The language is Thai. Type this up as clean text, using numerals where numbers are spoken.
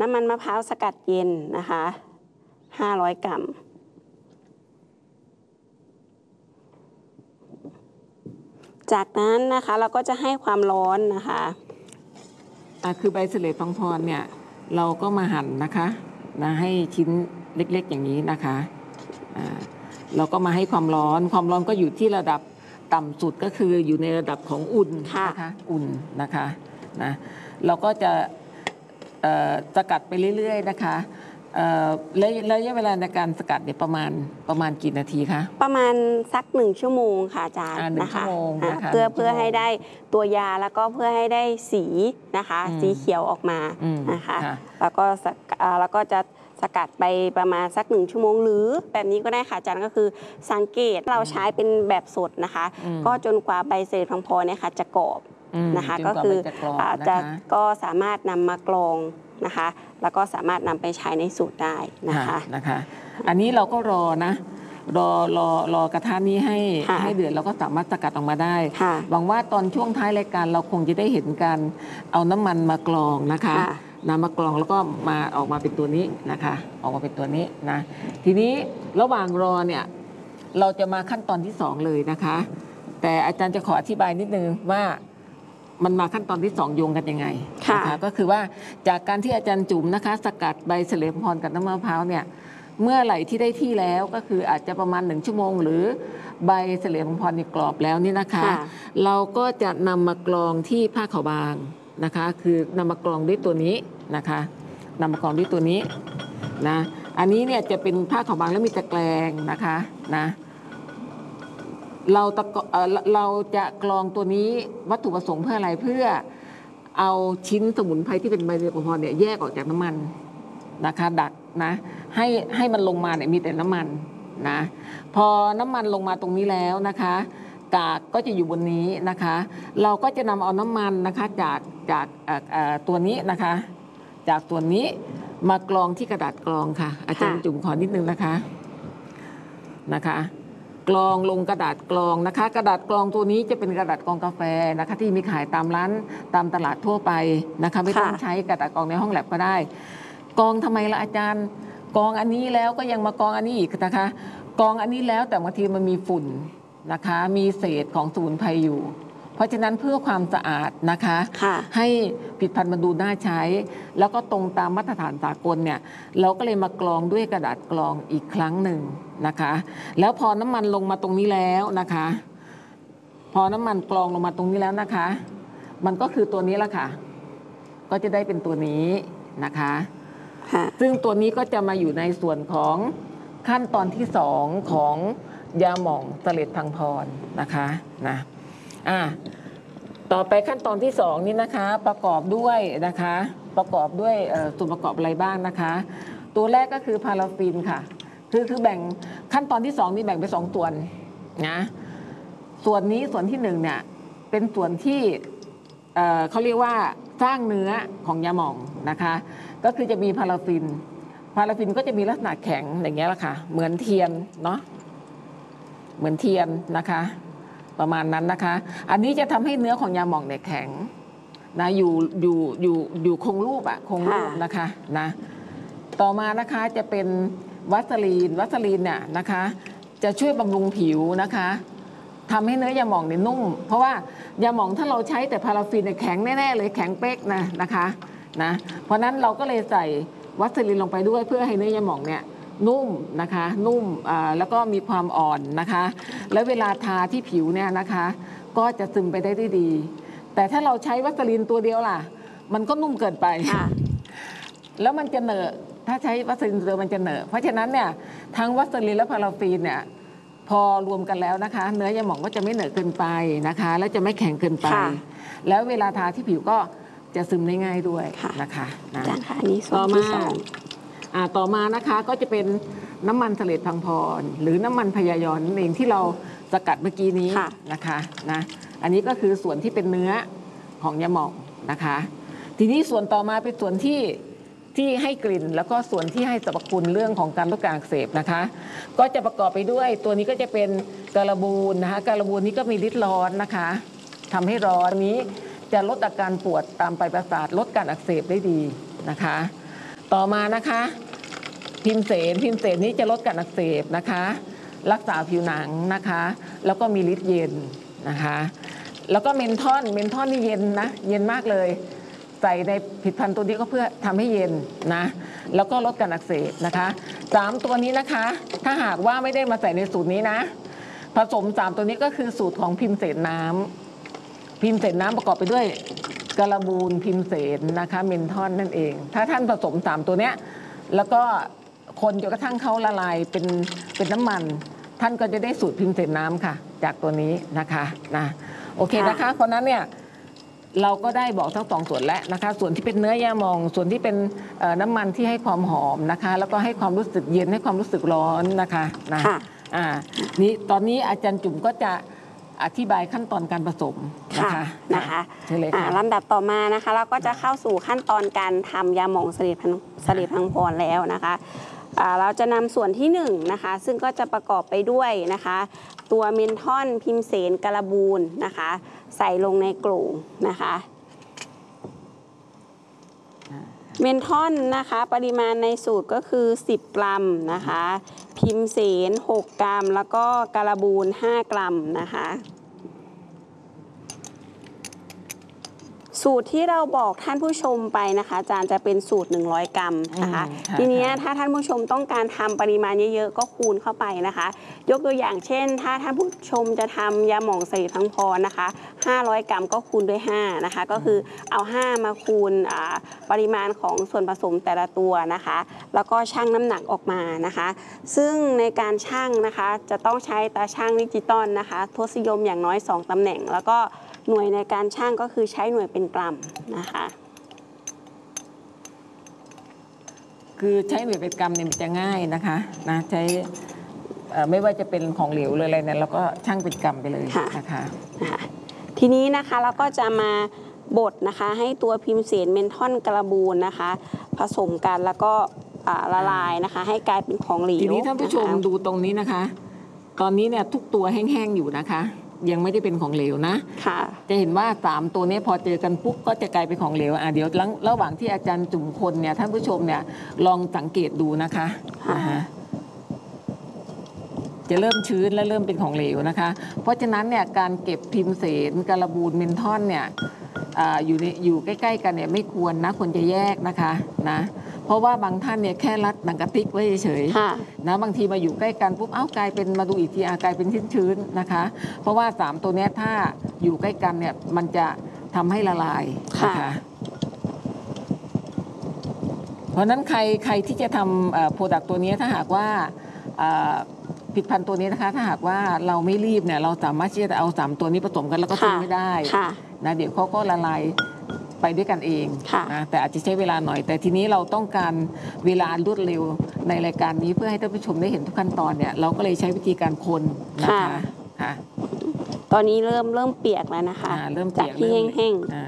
น้ำมันมะพร้าวสกัดเย็นนะคะ500 กรัมจากนั้นนะคะเราก็จะให้ความร้อนนะคะคือใบเสลดพังพรเนี่ยเราก็มาหั่นนะคะให้ชิ้นเล็กๆอย่างนี้นะคะเราก็มาให้ความร้อนก็อยู่ที่ระดับต่ำสุดก็คืออยู่ในระดับของอุ่นนะคะอุ่นนะคะเราก็จะสกัดไปเรื่อยๆนะคะระยะเวลาในการสกัดเนี่ยประมาณกี่นาทีคะประมาณสัก1 ชั่วโมงค่ะอาจารย์นะคะเพื่อให้ได้ตัวยาแล้วก็เพื่อให้ได้สีนะคะสีเขียวออกมานะคะแล้วก็จะสกัดไปประมาณสัก1 ชั่วโมงหรือแบบนี้ก็ได้ค่ะอาจารย์ก็คือสังเกตเราใช้เป็นแบบสดนะคะก็จนกว่าใบเสลดพังพรเนี่ยค่ะจะกรอบนะคะก็คือก็สามารถนำมากรองนะคะแล้วก็สามารถนำไปใช้ในสูตรได้นะคะอันนี้เราก็รอกระทะนี้ให้เดือดเราก็สามารถสกัดออกมาได้หวังว่าตอนช่วงท้ายรายการเราคงจะได้เห็นการเอาน้ำมันมากรองนะคะนำมากรองแล้วก็ออกมาเป็นตัวนี้นะคะออกมาเป็นตัวนี้นะทีนี้ระหว่างรอเนี่ยเราจะมาขั้นตอนที่2เลยนะคะแต่อาจารย์จะขออธิบายนิดนึงว่ามันมาขั้นตอนที่2โยงกันยังไงนะคะก็คือว่าจากการที่อาจารย์จุ๋มนะคะสกัดใบเสลดพังพรกับน้ำมะพร้าวเนี่ยเมื่อไหร่ที่ได้ที่แล้วก็คืออาจจะประมาณ1 ชั่วโมงหรือใบเสลดพังพรกรอบแล้วนี่นะคะเราก็จะนำมากรองที่ผ้าขาวบางนะคะคือนำมากรองด้วยตัวนี้นะคะนำมากรองด้วยตัวนี้นะอันนี้เนี่ยจะเป็นผ้าขาวบางแล้วมีตะแกรงนะคะนะเราจะกรองตัวนี้วัตถุประสงค์เพื่ออะไรเพื่อเอาชิ้นสมุนไพรที่เป็นใบเสลดพังพรเนี่ยแยกออกจากน้ำมันนะคะดักนะให้มันลงมาเนี่ยมีแต่น้ำมันนะพอน้ำมันลงมาตรงนี้แล้วนะคะกากก็จะอยู่บนนี้นะคะเราก็จะนำเอาน้ำมันนะคะจากตัวนี้นะคะจากตัวนี้มากรองที่กระดาษกรองค่ะอาจารย์จุ๋มขอนิดนึงนะคะกรองลงกระดาษกรองนะคะกระดาษกรองตัวนี้จะเป็นกระดาษกรองกาแฟนะคะที่มีขายตามร้านตามตลาดทั่วไปนะคะไม่ต้องใช้กระดาษกรองในห้องแลบก็ได้กรองทำไมล่ะอาจารย์กรองอันนี้แล้วก็ยังมากรองอันนี้อีกนะคะกรองอันนี้แล้วแต่บางทีมันมีฝุ่นนะคะมีเศษของสมุนไพรอยู่เพราะฉะนั้นเพื่อความสะอาดนะคะให้ผลิตภัณฑ์มันดูน่าใช้แล้วก็ตรงตามมาตรฐานสากลเนี่ยเราก็เลยมากรองด้วยกระดาษกรองอีกครั้งหนึ่งนะคะแล้วพอน้ำมันลงมาตรงนี้แล้วนะคะพอน้ำมันกรองลงมาตรงนี้แล้วนะคะมันก็คือตัวนี้ละค่ะก็จะได้เป็นตัวนี้นะคะซึ่งตัวนี้ก็จะมาอยู่ในส่วนของขั้นตอนที่2ของยาหม่องเสลดพังพรนะคะนะต่อไปขั้นตอนที่2นี่นะคะประกอบด้วยส่วนประกอบอะไรบ้างนะคะตัวแรกก็คือพาราฟินค่ะคือแบ่งขั้นตอนที่2นี่แบ่งเป็น2ส่วนนะส่วนนี้ส่วนที่1เนี่ยเป็นส่วนที่เขาเรียกว่าสร้างเนื้อของยาหม่องนะคะก็คือจะมีพาราฟินก็จะมีลักษณะแข็งอย่างเงี้ยแหละค่ะเหมือนเทียนเนาะเหมือนเทียนนะคะประมาณนั้นนะคะอันนี้จะทำให้เนื้อของยาหม่องเนี่ยแข็งนะอยู่คงรูปนะคะนะต่อมานะคะจะเป็นวัสลีนเนี่ยนะคะจะช่วยบำรุงผิวนะคะทำให้เนื้อยาหม่องเนี่ยนุ่มเพราะว่ายาหม่องถ้าเราใช้แต่พาราฟินเนี่ยแข็งแน่ๆเลยแข็งเป๊กนะคะเพราะนั้นเราก็เลยใส่วัสลีนลงไปด้วยเพื่อให้เนื้อยาหม่องเนี่ยนุ่มนะคะแล้วก็มีความอ่อนนะคะแล้วเวลาทาที่ผิวเนี่ยนะคะก็จะซึมไปได้ดี แต่ถ้าเราใช้วัสลีนตัวเดียวล่ะมันก็นุ่มเกินไปแล้วมันจะเหนอะถ้าใช้วัสลีนตัวเดียวมันจะเหนอะเพราะฉะนั้นเนี่ยทั้งวัสลีนและพาราฟินเนี่ยพอรวมกันแล้วนะคะเนื้อยาหม่องก็จะไม่เหนอะเกินไปนะคะและจะไม่แข็งเกินไปแล้วเวลาทาที่ผิวก็จะซึมได้ง่ายด้วยนะคะต่อมานะคะก็จะเป็นน้ำมันเสลดพังพรหรือน้ำมันพยายอนนั่นเองที่เราสกัดเมื่อกี้นี้นะคะอันนี้ก็คือส่วนที่เป็นเนื้อของยาหม่องนะคะทีนี้ส่วนต่อมาเป็นส่วนที่ให้กลิ่นแล้วก็ส่วนที่ให้สรรพคุณเรื่องของการลดการอักเสบนะคะก็จะประกอบไปด้วยตัวนี้ก็จะเป็นการบูนนะคะการบูนนี้ก็มีฤทธิ์ร้อนนะคะทำให้ร้อนนี้จะลดอาการปวดตามปลายประสาทลดการอักเสบได้ดีนะคะต่อมานะคะพิมเสนนี้จะลดการอักเสบนะคะรักษาผิวหนังนะคะแล้วก็มีฤทธิ์เย็นนะคะแล้วก็เมนทอนนี่เย็นนะเย็นมากเลยใส่ในผลิตภัณฑ์ตัวนี้ก็เพื่อทำให้เย็นนะแล้วก็ลดการอักเสบนะคะ3ตัวนี้นะคะถ้าหากว่าไม่ได้มาใส่ในสูตรนี้นะผสม3ตัวนี้ก็คือสูตรของพิมเสนน้ำประกอบไปด้วยกระบูลพิมเสนนะคะเมนทอนนั่นเองถ้าท่านผสม3ตัวเนี้ยแล้วก็คนจนกระทั่งเขาละลายเป็นน้ำมันท่านก็จะได้สูตรพิมเสนน้ำค่ะจากตัวนี้นะคะนะโอเคนะคะเพราะนั้นเนี่ยเราก็ได้บอกทั้ง2ส่วนแล้วนะคะส่วนที่เป็นเนื้อยาหม่องส่วนที่เป็นน้ำมันที่ให้ความหอมนะคะแล้วก็ให้ความรู้สึกเย็นให้ความรู้สึกร้อนนะคะนะนี่ตอนนี้อาจารย์จุ๋มก็จะอธิบายขั้นตอนการผสมนะคะลำดับต่อมานะคะเราก็จะเข้าสู่ขั้นตอนการทำยาหม่องสลิดพังพรแล้วนะคะเราจะนำส่วนที่1นะคะซึ่งก็จะประกอบไปด้วยนะคะตัวเมนทอนพิมเสนกระบูลนะคะใส่ลงในโกลงนะคะเมนทอนนะคะปริมาณในสูตรก็คือ10 กรัมนะคะพิมเสน6 กรัมแล้วก็กระบูล5 กรัมนะคะสูตรที่เราบอกท่านผู้ชมไปนะคะอาจารย์จะเป็นสูตร100 กรัมนะคะทีนี้ถ้าท่านผู้ชมต้องการทำปริมาณเยอะๆก็คูณเข้าไปนะคะยกตัวอย่างเช่นถ้าท่านผู้ชมจะทำยาหม่องสลิดพังพรนะคะ500 กรัมก็คูณด้วย5นะคะก็คือเอา5มาคูณปริมาณของส่วนผสมแต่ละตัวนะคะแล้วก็ชั่งน้ำหนักออกมานะคะซึ่งในการชั่งนะคะจะต้องใช้ตาชั่งดิจิตอลนะคะทศนิยมอย่างน้อย2 ตำแหน่งแล้วก็หน่วยในการชั่งก็คือใช้หน่วยเป็นกรัมนะคะคือใช้หน่วยเป็นกรัมเนี่ยมันจะง่ายนะคะนะใช้ไม่ว่าจะเป็นของเหลวเลยอะไรเนี่ยเราก็ชั่งเป็นกรัมไปเลยนะคะทีนี้นะคะเราก็จะมาบดนะคะให้ตัวพิมเสนเมนทอนกระบูลนะคะผสมกันแล้วก็ละลายนะคะให้กลายเป็นของเหลวทีนี้ท่านผู้ชมดูตรงนี้นะคะตอนนี้เนี่ยทุกตัวแห้งๆอยู่นะคะยังไม่ได้เป็นของเหลวนะจะเห็นว่า3ตัวนี้พอเจอกันปุ๊บก็จะกลายเป็นของเหลวเดี๋ยวระหว่างที่อาจารย์จุ๋มคนเนี่ยท่านผู้ชมเนี่ยลองสังเกตดูนะคะจะเริ่มชื้นและเริ่มเป็นของเหลวนะคะเพราะฉะนั้นเนี่ยการเก็บพิมเสนกระบูลเมนทอนเนี่ยอยู่ใกล้ๆกันเนี่ยไม่ควรนะควรจะแยกนะคะนะเพราะว่าบางท่านเนี่ยแค่รัดหนังกระติกไว้เฉยๆนะบางทีมาอยู่ใกล้กันปุ๊บกลายเป็นมาดูอีกทีกลายเป็นชื้นๆนะคะเพราะว่า3ตัวนี้ถ้าอยู่ใกล้กันเนี่ยมันจะทำให้ละลายนะคะเพราะนั้นใครที่จะทำโปรดักต์ตัวนี้ถ้าหากว่าผลิตภัณฑ์ตัวนี้นะคะถ้าหากว่าเราไม่รีบเนี่ยเราสามารถที่จะเอา3ตัวนี้ผสมกันแล้วก็ทิ้งไม่ได้นะเดี๋ยวเขาก็ละลายไปด้วยกันเองนะแต่อาจจะใช้เวลาหน่อยแต่ทีนี้เราต้องการเวลารวดเร็วในรายการนี้เพื่อให้ท่านผู้ชมได้เห็นทุกขั้นตอนเนี่ยเราก็เลยใช้วิธีการคนนะคะตอนนี้เริ่มเปียกแล้วนะคะเริ่มจากที่แห้ง